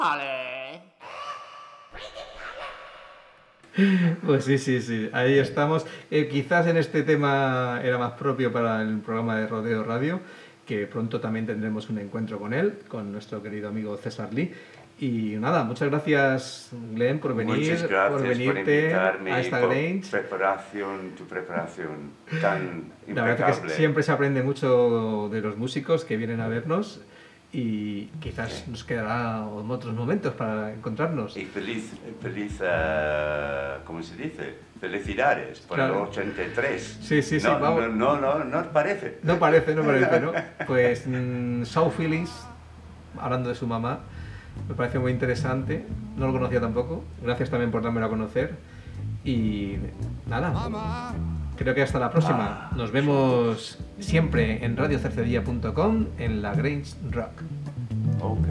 ¡Ale! Pues sí, ahí estamos. Quizás en este tema era más propio para el programa de Rodeo Radio, que pronto también tendremos un encuentro con él, con nuestro querido amigo César Lee. Y nada, muchas gracias, Glenn, por venir, Muchas gracias por venirte invitarme a esta por Grange. tu preparación tan impecable. La verdad que siempre se aprende mucho de los músicos que vienen a vernos y quizás nos quedará otros momentos para encontrarnos. Y feliz, ¿cómo se dice? Felicidades por el 83. Sí, vamos. No parece. No parece, ¿no? Pues Shaw Phillips, hablando de su mamá, me parece muy interesante. No lo conocía tampoco. Gracias también por dármelo a conocer. Y nada, creo que hasta la próxima. Nos vemos siempre en radiocercedilla.com en la Grange Rock. Ok.